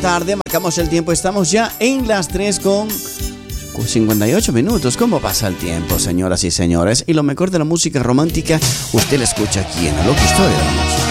tarde, marcamos el tiempo, estamos ya en las 3 con 58 minutos. ¿Cómo pasa el tiempo, señoras y señores? Y lo mejor de la música romántica, usted la escucha aquí en Loca Historia de la Música.